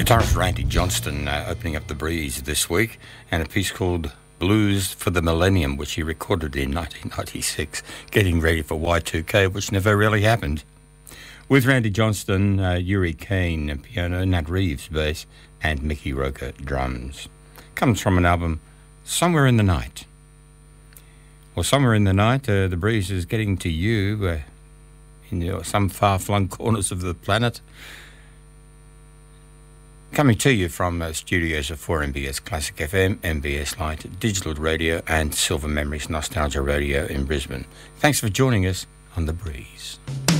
Guitarist Randy Johnston opening up the breeze this week, and a piece called Blues for the Millennium, which he recorded in 1996, getting ready for Y2K, which never really happened. With Randy Johnston, Yuri Kane piano, Nat Reeves bass, and Mickey Roker drums. Comes from an album, Somewhere in the Night. Well, somewhere in the night, the breeze is getting to you in some far-flung corners of the planet. Coming to you from studios of 4MBS Classic FM, MBS Light, Digital Radio and Silver Memories Nostalgia Radio in Brisbane. Thanks for joining us on The Breeze.